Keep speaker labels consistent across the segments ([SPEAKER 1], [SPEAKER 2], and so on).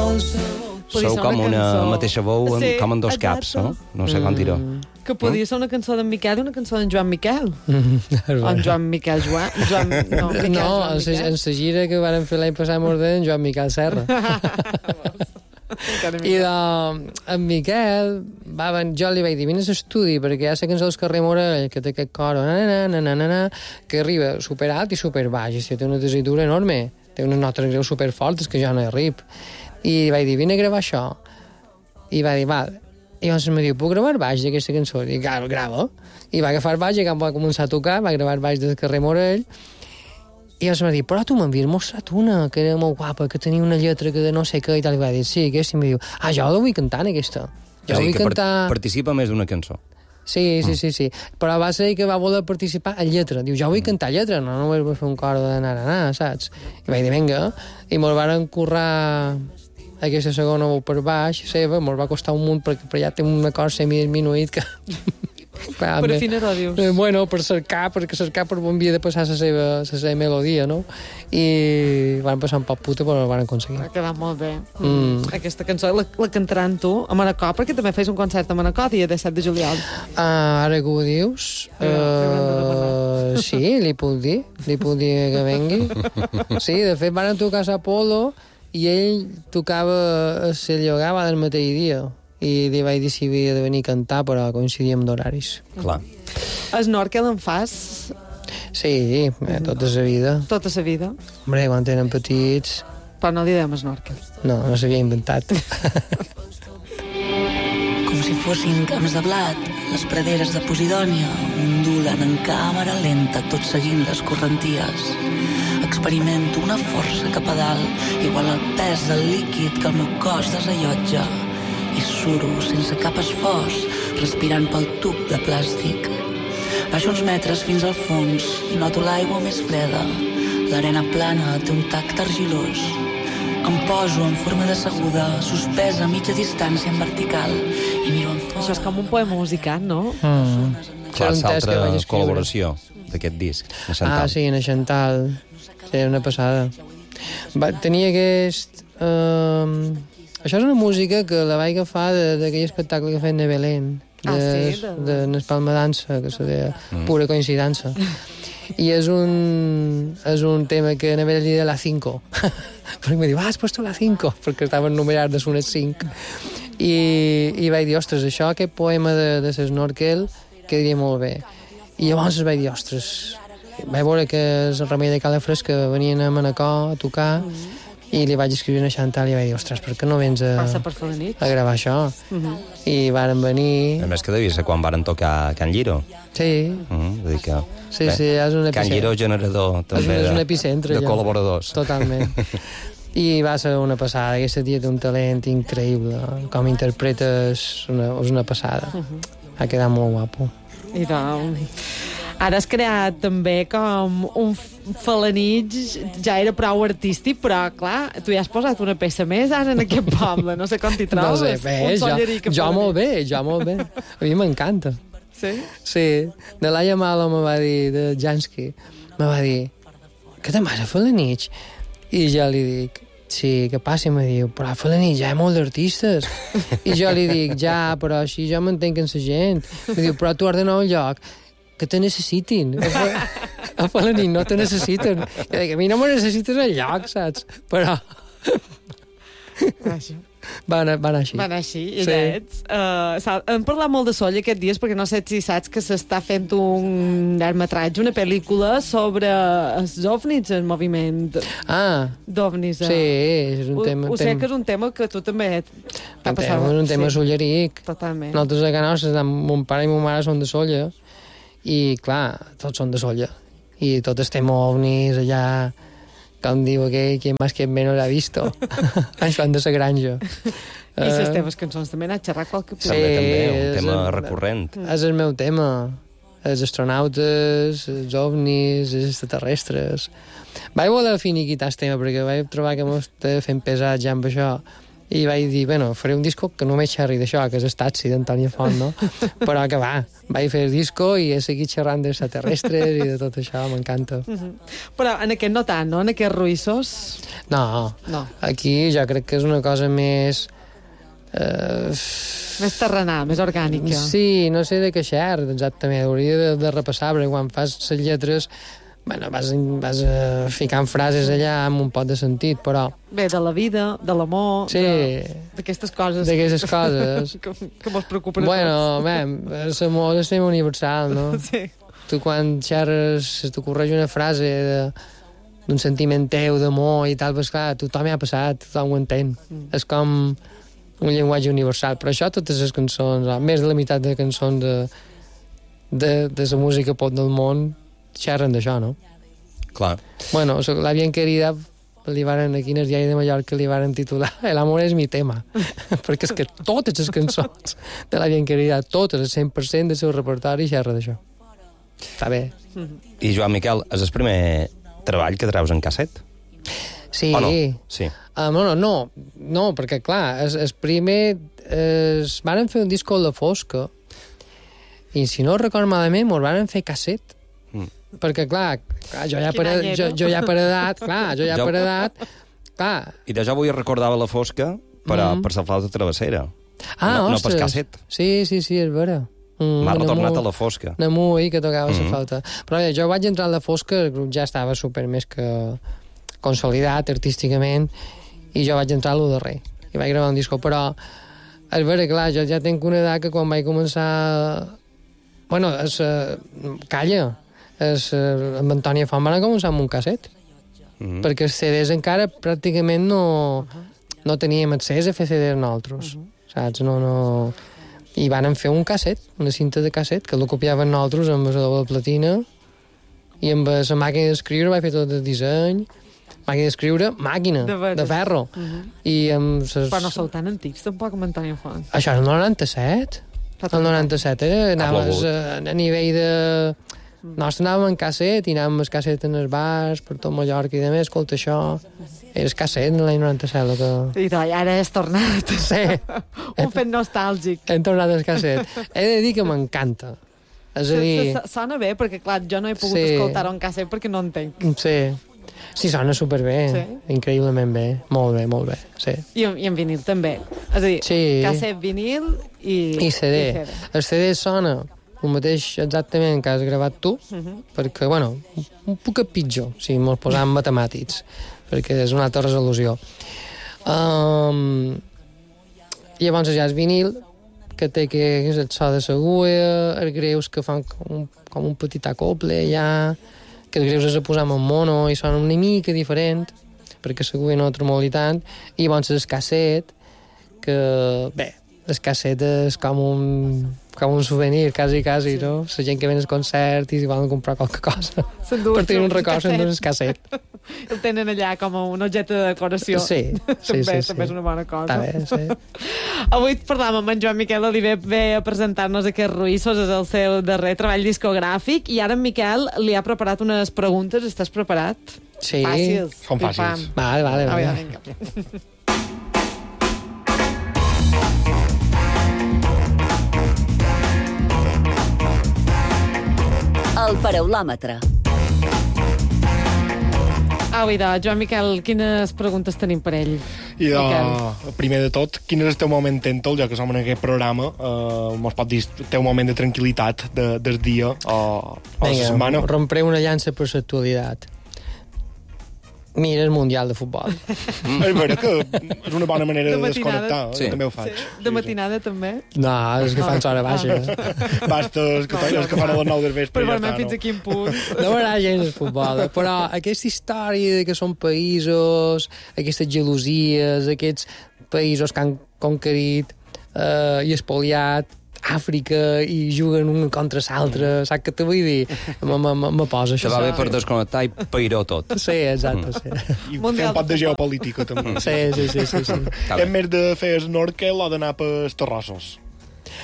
[SPEAKER 1] Sou com una mateixa veu, com en dos caps, no? No sé com dir-ho.
[SPEAKER 2] Que podia ser una cançó d'en Miquel i una cançó d'en Joan Miquel. O en Joan Miquel Joan. No, en
[SPEAKER 3] la gira que varen fer l'any passat mos deien Joan Miquel Serra. I en Miquel jo li vaig dir, vine a l'estudi perquè hi ha la cançó del carrer Morell que té aquest cor que arriba superalt i superbaix i té una tessitura enorme, té unes notes greus superfortes que jo no hi arrib i vaig dir, vine a gravar això i va dir, val. I llavors em diu, puc gravar baix d'aquesta cançó? I dic, grava. I va agafar baix i quan va començar a tocar va gravar baix del carrer Morell. I llavors em diu, però tu m'havies mostrat una que era molt guapa, que tenia una lletra que de no sé què, i tal. I va dir, sí, aquesta. I em diu, jo la vull cantar, aquesta. Jo vull cantar...
[SPEAKER 1] Participa més d'una cançó.
[SPEAKER 3] Sí. Però va ser que va voler participar en lletra. Diu, jo vull cantar lletra, no només vull fer un cor de na, saps? I vaig dir, vinga. I me'l varen currar aquesta segona veu per baix, seva, me'l va costar un munt, perquè ja té un acord semidisminuït que...
[SPEAKER 2] Per afinar-ho, dius.
[SPEAKER 3] Bueno, per cercar per on havia de passar la seva melodia, no? I van passar un poc puta, però van aconseguir.
[SPEAKER 2] Va quedar molt bé. Aquesta cançó la cantaran tu a Manacor, perquè també fes un concert a Manacor dia 17 de juliol.
[SPEAKER 3] Ara que ho dius, sí, li puc dir que vengui. Sí, de fet, van tocar a Apolo i ell tocava a Cellogà del mateix dia. I li vaig dir si havia de venir a cantar, però coincidíem d'horaris.
[SPEAKER 1] Clar.
[SPEAKER 2] Snorkel en fas?
[SPEAKER 3] Sí, tota la vida.
[SPEAKER 2] Tota la vida?
[SPEAKER 3] Hombre, quan tenen petits...
[SPEAKER 2] Però no li dèiem snorkel.
[SPEAKER 3] No s'havia inventat.
[SPEAKER 4] Com si fossin camps de blat, les praderes de Posidònia ondulen en càmera lenta, tot seguint les correnties. Experimento una força cap a dalt, igual al pes del líquid que el meu cos desallotja. I suro sense cap esforç, respirant pel tub de plàstic. Baixo uns metres fins al fons i noto l'aigua més freda. L'arena plana té un tacte argilós. Em poso en forma d'asseguda, suspesa a mitja distància en vertical i miro en fora.
[SPEAKER 2] Això és com un poema musicat, no?
[SPEAKER 1] Clar, l'altra col·laboració d'aquest disc, a Chantal.
[SPEAKER 3] Sí, en Chantal. Sí, una passada. Tenia aquest... Això és una música que la vaig agafar d'aquell espectacle que feien a Belén, de Nespalma Dansa, que se deia pura coincidència. I és un tema que a Belén li deia la 5. Perquè em diu, has puesto la 5, perquè estaven numerats de unes 5. I vaig dir, ostres, això, aquest poema de Snorkel, quedaria molt bé. I llavors vaig dir, ostres, vaig veure que el Remei de Cala Fresca venien a Manacor a tocar, i li vaig escriure a Chantal i vaig dir, ostres, per què no vens a gravar això? I varen venir...
[SPEAKER 1] A més que devia ser quan varen tocar Can Lliro.
[SPEAKER 3] Sí.
[SPEAKER 1] Vull dir que...
[SPEAKER 3] Sí, és un epicentre.
[SPEAKER 1] Can Lliro generador també
[SPEAKER 3] és un epicentre,
[SPEAKER 1] de col·laboradors.
[SPEAKER 3] Totalment. I va ser una passada. Aquesta tia té un talent increïble. Com interpreta és una passada. Ha quedat molt guapo.
[SPEAKER 2] I ara has creat també com un falanitx, ja era prou artístic, però clar, tu ja has posat una peça més ara en aquest poble, no sé com t'hi trobes.
[SPEAKER 3] No sé, bé, jo molt bé. A mi m'encanta.
[SPEAKER 2] Sí?
[SPEAKER 3] Sí. De Laia Malo me va dir, de Jansky, me va dir, què te'n vas a falanitx? I jo li dic, sí, què passa? I me diu, però a falanitx ja hi ha molts d'artistes. I jo li dic, ja, però així jo m'entenc amb la gent. Me diu, però tu has d'anar a un lloc que te necessitin. A Falanitx no te necessiten. I dic, a mi no me necessites al lloc, saps? Però... Van així.
[SPEAKER 2] Van així, i ets. Hem parlat molt de Solla aquests dies, perquè no sé si saps que s'està fent un llargmetratge, una pel·lícula sobre els ovnis, el moviment d'ovnis.
[SPEAKER 3] Sí, és un tema...
[SPEAKER 2] Ho sé que és un tema que tu també t'ha passat.
[SPEAKER 3] És un tema solleric.
[SPEAKER 2] Totalment.
[SPEAKER 3] Nosaltres a Canós, mon pare i mon mare són de Solla, i clar, tots són de Solla. I tot estem ovnis allà... com diu aquell, qui més que menos l'ha visto. Ens fan de la granja.
[SPEAKER 2] I les teves cançons també n'has xerrat qualque punt.
[SPEAKER 1] També, un tema recurrent.
[SPEAKER 3] És el meu tema. Els astronautes, els ovnis, els extraterrestres. Vaig voler finiquitar el tema, perquè vaig trobar que m'ho estava fent pesat ja amb això. I vaig dir, bueno, faré un disco que només xerri d'això, que és el taxi d'Antònia Font, no? Però que va, vaig fer el disco i he seguit xerrant d'extraterrestres i de tot això, m'encanta.
[SPEAKER 2] Però en aquest no tant, no? En aquests ruïssos?
[SPEAKER 3] No, aquí jo crec que és una cosa més...
[SPEAKER 2] més terrenal, més orgànica.
[SPEAKER 3] Sí, no sé de què xer, exactament. Hauria de repassar, perquè quan fas les lletres vas ficant frases allà amb un pot de sentit, però...
[SPEAKER 2] Bé, de la vida, de l'amor,
[SPEAKER 3] sí,
[SPEAKER 2] d'aquestes coses.
[SPEAKER 3] D'aquestes coses.
[SPEAKER 2] que mos preocupen a
[SPEAKER 3] bueno, bé, l'amor és tema universal, no?
[SPEAKER 2] Sí.
[SPEAKER 3] Tu quan xerres, t'ocorreix una frase d'un sentiment teu, d'amor i tal, pues clar, tothom hi ha passat, tothom ho entén. És com un llenguatge universal, però això totes les cançons, més de la meitat de cançons de la música pop del món xerren d'això, no?
[SPEAKER 1] Clar.
[SPEAKER 3] Bueno, La Bien Querida aquí en el diari de Mallorca li varen titular El amor és mi tema, perquè és que totes les cançons de La Bien Querida, totes, el 100% del seu repertori xerra d'això. Està bé.
[SPEAKER 1] I Joan Miquel, és el primer treball que treus en casset?
[SPEAKER 3] Sí.
[SPEAKER 1] O no? Sí.
[SPEAKER 3] No, perquè, clar, el primer... Varen fer un disco a la fosca i, si no record malament, mos varen fer casset. Perquè, clar, jo ja per edat, clar...
[SPEAKER 1] I de jo avui recordava la fosca per la flauta travessera. No per casset.
[SPEAKER 3] Sí, és vera.
[SPEAKER 1] M'ha retornat a la fosca.
[SPEAKER 3] Namui, que tocava la flauta. Però jo vaig entrar a la fosca, el grup ja estava super més que consolidat artísticament, i jo vaig entrar a lo darrer. I vaig gravar un disco, però és vera, clar, jo ja tenc una edat que quan vaig començar... Bueno, amb Antònia Font van començar amb un casset, perquè els CDs encara pràcticament no teníem accés a fer CDs nosaltres, saps? No. I van fer un casset, una cinta de casset, que la copiaven nosaltres amb la doble platina, i amb la màquina d'escriure vaig fer tot el disseny, màquina de ferro. I amb
[SPEAKER 2] Però no sou tan antics, tampoc, amb Antònia Font.
[SPEAKER 3] Això era el 97. El 97 anaves a nivell de... Nosaltres anàvem en casset i anàvem amb el casset en els bars per tot Mallorca i demés, escolta, això era el casset en l'any 97.
[SPEAKER 2] I ara has tornat.
[SPEAKER 3] Sí.
[SPEAKER 2] Un fet nostàlgic.
[SPEAKER 3] Hem tornat el casset. He de dir que m'encanta. És a dir...
[SPEAKER 2] Sona bé, perquè clar, jo no he pogut escoltar-ho en casset perquè no entenc.
[SPEAKER 3] Sí, sona superbé. Increïblement bé. Molt bé, sí.
[SPEAKER 2] I en vinil també. És a dir, casset, vinil i
[SPEAKER 3] CD. El CD sona el mateix exactament que has gravat tu, perquè, bueno, un poc pitjor, si mos posam matemàtics, perquè és una altra resolució. Llavors ja és vinil, que té que és el so de següia, els greus que fan com un petit acople, ja, que els greus es posam en mono i sona una mica diferent, perquè següia no tremoli tant, i llavors el casset, que, bé, el casset és com un souvenir, quasi, no? La gent que ve al concert i si volen comprar qualque cosa per tenir un record, s'enduen el casset.
[SPEAKER 2] El tenen allà com un objecte de decoració.
[SPEAKER 3] Sí.
[SPEAKER 2] També és una bona cosa.
[SPEAKER 3] Està bé, sí.
[SPEAKER 2] Avui parlàvem amb en Joan Miquel Oliver, ve a presentar-nos aquests Ruïssos, és el seu darrer treball discogràfic, i ara en Miquel li ha preparat unes preguntes. Estàs preparat?
[SPEAKER 3] Sí.
[SPEAKER 2] Fàcils.
[SPEAKER 5] Són fàcils.
[SPEAKER 3] Vale.
[SPEAKER 2] Vinga.
[SPEAKER 6] El paraulòmetre.
[SPEAKER 2] Joan Miquel, quines preguntes tenim per ell?
[SPEAKER 5] Primer de tot, quin és el teu moment tèntol, ja que som en aquest programa? Mos pot dir el teu moment de tranquil·litat del dia o la setmana?
[SPEAKER 3] Rompré una llança per l'actualitat. Mira el Mundial de Futbol.
[SPEAKER 5] És vera que és una bona manera de desconnectar.
[SPEAKER 1] Sí.
[SPEAKER 5] Jo també ho faig.
[SPEAKER 2] De matinada, també?
[SPEAKER 3] No, és que fan hora baixa.
[SPEAKER 5] Basta, els que fan a les 9 del vespre.
[SPEAKER 2] Però ja fins a quin punt?
[SPEAKER 3] No m'agrada gens el futbol, però aquesta història de que són països, aquestes gelosies, aquests països que han conquerit i espoliat Àfrica i juguen un contra l'altre, saps què te vull dir? Me posa això.
[SPEAKER 1] Te va bé per desconnectar i pairó tot.
[SPEAKER 3] Sí, exacte, sí.
[SPEAKER 5] I fer un pot de geopolítica, també.
[SPEAKER 3] Sí.
[SPEAKER 5] És més de fer snorkel o d'anar per terrassos?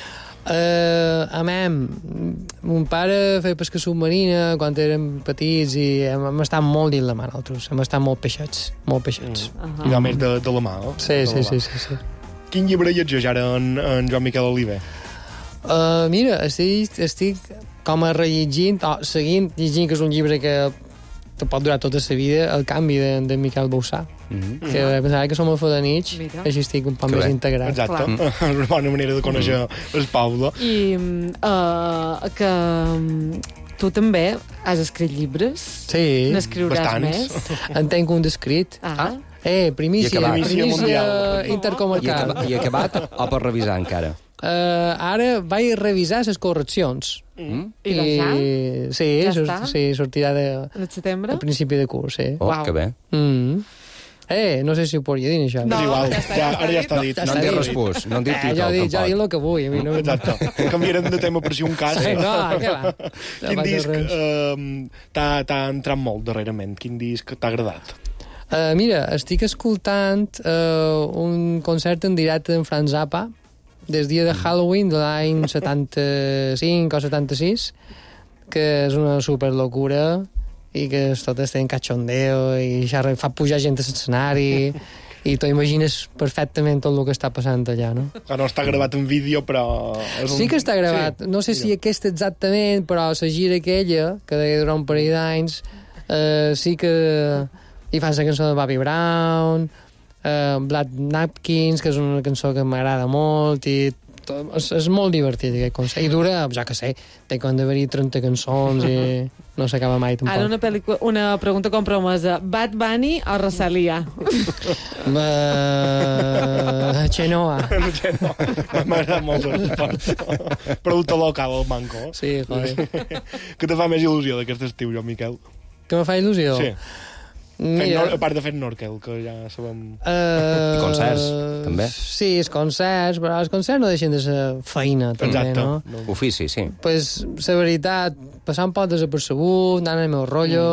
[SPEAKER 3] Mon pare feia pesca submarina quan érem petits i hem estat molt dins la mà nosaltres, hem estat molt peixets.
[SPEAKER 5] I a més de la mà,
[SPEAKER 3] Sí.
[SPEAKER 5] Quin llibre llegeix ara en Joan Miquel Oliver?
[SPEAKER 3] Mira, estic com a rellegint, seguint llegint, que és un llibre que te pot durar tota la vida, El canvi de Miquel Bousà. Que pensava que som a Fodanich, així estic un poc més integrat.
[SPEAKER 5] Exacte, és una bona manera de conèixer el poble.
[SPEAKER 2] I que tu també has escrit llibres?
[SPEAKER 3] Sí.
[SPEAKER 2] N'escriuràs més?
[SPEAKER 3] En tenc un d'escrit. Primícia intercomarcal.
[SPEAKER 1] I acabat o per revisar encara?
[SPEAKER 3] Ara vaig revisar les correccions.
[SPEAKER 2] I ja?
[SPEAKER 3] Sí, sortirà
[SPEAKER 2] de setembre?
[SPEAKER 3] a principi de curs, sí.
[SPEAKER 1] Que bé.
[SPEAKER 3] No sé si ho podria dir, això.
[SPEAKER 5] No, igual, ara ja està dit.
[SPEAKER 1] No en té respost, no en dit
[SPEAKER 3] Ja dic el que vull.
[SPEAKER 5] Exacte. Canviarem de tema per si un cas.
[SPEAKER 3] No, què va.
[SPEAKER 5] Quin disc t'ha entrat molt darrerament? Quin disc t'ha agradat?
[SPEAKER 3] Mira, estic escoltant un concert en directe d'en Frank Zappa des dia de Halloween de l'any 75 o 76, que és una superlocura i que tot està en cachondeo i fa pujar gent a l'escenari i t'ho imagines perfectament tot el que està passant allà, no?
[SPEAKER 5] No està gravat en vídeo, però...
[SPEAKER 3] Sí que està gravat. No sé si aquest exactament, però la gira aquella, que deia durar un parell d'anys, sí que hi fan la cançó de Bobby Brown, Black Napkins, que és una cançó que m'agrada molt, i és molt divertit aquest concert. I dura, ja que sé, té com d'haver-hi 30 cançons i no s'acaba mai tampoc.
[SPEAKER 2] Ara una pregunta compromesa. Bad Bunny o Rosalía?
[SPEAKER 3] Xenoa.
[SPEAKER 5] M'agrada molt el respons. Producte local, el manco.
[SPEAKER 3] Sí, joder.
[SPEAKER 5] Què te fa més il·lusió d'aquest estiu, Joan Miquel?
[SPEAKER 3] Que me fa il·lusió?
[SPEAKER 5] Sí. A part de fer Norquel, que ja sabem...
[SPEAKER 1] I concerts, també.
[SPEAKER 3] Sí, els concerts, però els concerts no deixen de ser feina, també, no?
[SPEAKER 1] Ofici, sí.
[SPEAKER 3] Pues, la veritat, passar un poc desapercebut, anar al meu rotllo,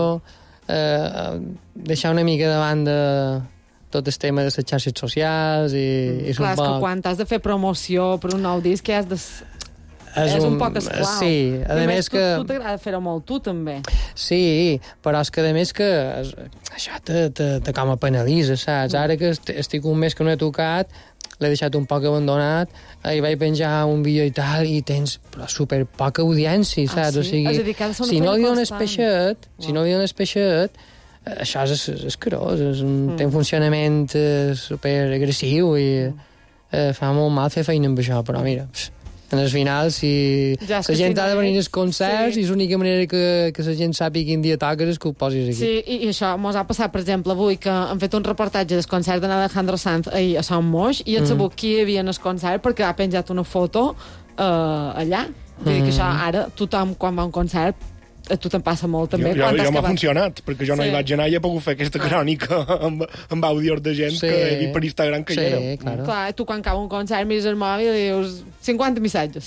[SPEAKER 3] deixar una mica de banda tot el tema de les xarxes socials i
[SPEAKER 2] clar, és que quan has de fer promoció per un nou disc que has de... És un poc esclau.
[SPEAKER 3] Sí, a més que...
[SPEAKER 2] Tu t'agrada fer-ho molt, tu també.
[SPEAKER 3] Sí, però és que a més que això te com a penalitza, saps? Ara que estic un mes que no he tocat, l'he deixat un poc abandonat, i vaig penjar un vídeo i tal, i tens super poca audiència, saps?
[SPEAKER 2] Sí?
[SPEAKER 3] O sigui,
[SPEAKER 2] és a dir, que ha de ser una
[SPEAKER 3] si no li
[SPEAKER 2] dones
[SPEAKER 3] peixet, això és escarós, té un funcionament super agressiu i fa molt mal fer feina amb això, però mira... En el final, si la gent ha de venir als concerts i és l'única manera que la gent sàpiga quin dia toques és que ho posis aquí.
[SPEAKER 2] Sí, i això mos ha passat, per exemple, avui que han fet un reportatge del concert d'Alejandro Sanz ahir a Son Moix i han sabut qui hi havia en el concert perquè ha penjat una foto allà. Vull dir que això ara tothom quan va a un concert a tu te'n passa molt també.
[SPEAKER 5] Jo m'ha funcionat, perquè jo no hi vaig anar i he pogut fer aquesta crònica amb àudios de gent que he vist per Instagram que hi era.
[SPEAKER 3] Claro.
[SPEAKER 2] Clar, tu quan acaba un concert mires el mòbil i dius 50 missatges.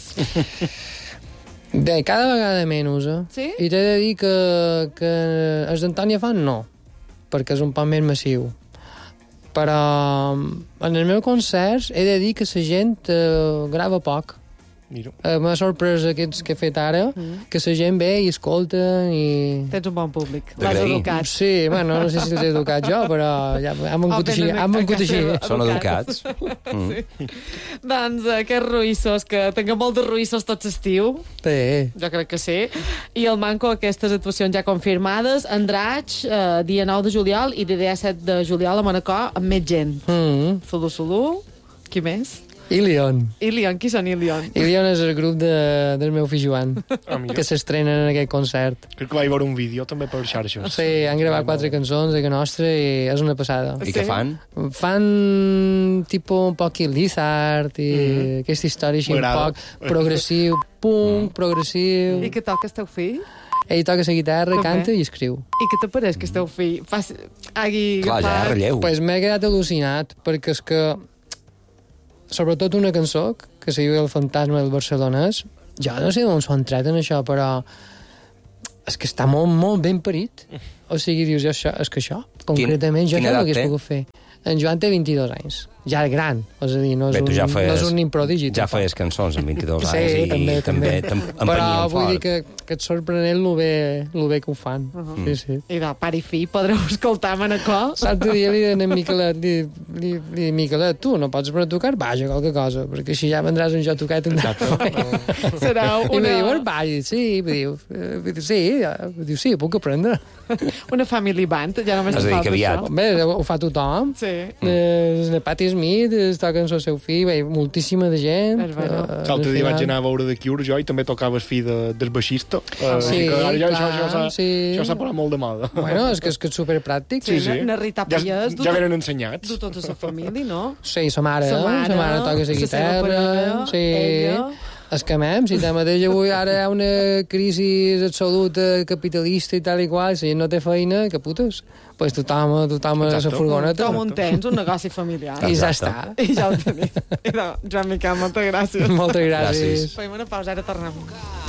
[SPEAKER 3] Bé, cada vegada menys,
[SPEAKER 2] Sí?
[SPEAKER 3] I t'he de dir que els d'Antònia fan no, perquè és un poc més massiu. Però en els meus concerts he de dir que la gent grava poc. M'ha sorprès aquests que he fet ara, que la gent ve i escolta i...
[SPEAKER 2] Tens un bon públic, l'has educat.
[SPEAKER 3] Sí, bueno, no sé si l'he educat jo, però ja hem vengut així.
[SPEAKER 1] Són educats.
[SPEAKER 2] Sí. Doncs aquests ruïssos, que tinguem molt de ruïssos tot l'estiu.
[SPEAKER 3] Sí.
[SPEAKER 2] Jo crec que sí. I el Manco, aquestes actuacions ja confirmades, Andratx, dia 9 de juliol, i dia 7 de juliol a Manacor, amb més gent. Sulu, qui més?
[SPEAKER 3] Ilion,
[SPEAKER 2] qui són Ilion?
[SPEAKER 3] Ilion és el grup del meu fill Joan, que s'estrenen en aquest concert.
[SPEAKER 5] Crec que vaig veure un vídeo també per xarxes.
[SPEAKER 3] Sí, han gravat 4 cançons de que nostra i és una passada.
[SPEAKER 1] I què fan?
[SPEAKER 3] Fan tipus un poc Lizard i aquesta història així un poc progressiu, progressiu.
[SPEAKER 2] I què toca el teu fill?
[SPEAKER 3] Ell toca la guitarra, canta i escriu.
[SPEAKER 2] I què t'apareix que el teu fill hagi
[SPEAKER 1] Clar, ja és relleu.
[SPEAKER 3] Pues m'he quedat al·lucinat, perquè és que sobretot una cançó que se diu El fantasma del barcelonès, jo no sé d'on s'ho han tret en això, però és que està molt, molt ben parit. O sigui, dius, és que això, concretament, jo no l'hagués pogut fer. En Joan té 22 anys. Ja és gran, és a dir, no és un nin prodigi.
[SPEAKER 1] Ja feies cançons amb 22 anys
[SPEAKER 3] i també
[SPEAKER 1] t'empenyien
[SPEAKER 3] però vull
[SPEAKER 1] fort.
[SPEAKER 3] dir que et sorprenent lo bé que ho fan. Sí.
[SPEAKER 2] I de pare i fill podreu escoltar Manacor.
[SPEAKER 3] L'altre dia li deien a Miquelet, Miquelet, tu no pots venir a tocar baix o qualque cosa, perquè així ja vendràs un jo tocat en
[SPEAKER 2] serà una...
[SPEAKER 3] I me diu, baix, sí, puc aprendre.
[SPEAKER 2] Una family band, ja només
[SPEAKER 1] és a dir, que aviat.
[SPEAKER 3] Home, ho fa tothom.
[SPEAKER 2] Sí.
[SPEAKER 3] El Patti Smith toca amb el seu fill, moltíssima de gent.
[SPEAKER 5] L'altre dia vaig anar a veure The Cure, jo, i també tocava el fill del baixista.
[SPEAKER 3] Sí,
[SPEAKER 5] això s'ha posat molt de moda.
[SPEAKER 3] Bueno, és que és superpràctic.
[SPEAKER 2] Sí. Na Rita Pallès...
[SPEAKER 5] Ja venen ensenyats.
[SPEAKER 2] Du tota la família, no?
[SPEAKER 3] Sí, sa mare toca la guitarra. Sí. És que, si mateix avui ara hi ha una crisi absoluta capitalista i tal i qual, si no té feina, que putes? Pues tothom a la furgoneta.
[SPEAKER 2] Com un tens, un negoci familiar.
[SPEAKER 3] I ja està.
[SPEAKER 2] I ja ho tenim. Joan Miquel, moltes gràcies.
[SPEAKER 3] Moltes gràcies.
[SPEAKER 2] Fem una pausa, ara tornem.